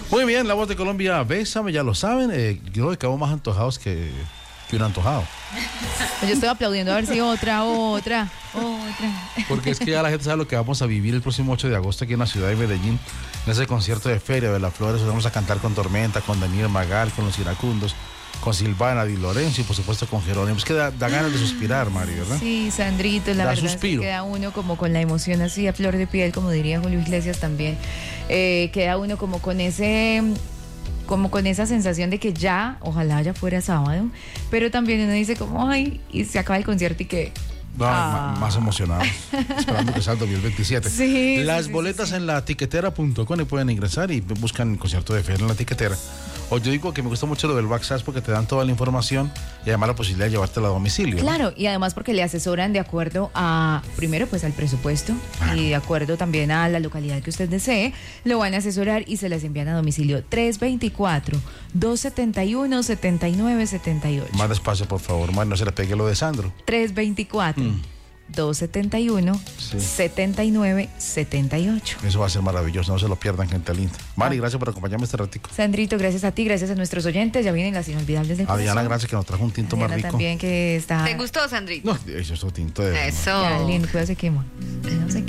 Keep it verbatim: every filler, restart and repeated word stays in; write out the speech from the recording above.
Muy bien, La Voz de Colombia, bésame, ya lo saben. Eh, yo creo que quedamos más antojados que, que un antojado. Yo estoy aplaudiendo a ver si otra, otra, otra. Porque es que ya la gente sabe lo que vamos a vivir el próximo ocho de agosto aquí en la ciudad de Medellín, en ese concierto de Feria de las Flores. Vamos a cantar con Tormenta, con Daniel Magal, con los Iracundos, con Silvana Di Lorenzo y por supuesto con Jerónimo. Es que da, da ganas de suspirar, Mari, ¿verdad? Sí, Sandrito, la Da verdad suspiro. es que queda uno como con la emoción así a flor de piel, como diría Julio Iglesias también. Eh, queda uno como con ese... como con esa sensación de que ya, ojalá ya fuera sábado, pero también uno dice como, ay, y se acaba el concierto y que... No, Ah. ma- más emocionado, esperando que sea el dos mil veintisiete. Sí, Las sí, sí, boletas sí, sí. en la tiquetera punto com y pueden ingresar y buscan el concierto de Feria en la tiquetera. O yo digo que me gusta mucho lo del WhatsApp porque te dan toda la información y además la posibilidad de llevártela a domicilio. ¿no? Claro, y además porque le asesoran de acuerdo a, primero pues al presupuesto y de acuerdo también a la localidad que usted desee, lo van a asesorar y se les envían a domicilio tres dos cuatro, dos siete uno, siete nueve siete ocho. Más despacio, por favor, Mari, no se le pegue lo de Sandro. tres dos cuatro, Mm. dos siete uno, Sí. siete nueve siete ocho. Eso va a ser maravilloso, no se lo pierdan, gente linda. Mari, gracias por acompañarme este ratico. Sandrito, gracias a ti, gracias a nuestros oyentes, ya vienen las inolvidables del A Diana, corazón. gracias que nos trajo un tinto más Diana rico. también que está... ¿Te gustó, Sandrito? No, eso es un tinto de... Eso. Ya, lindo, cuidado se quema. No se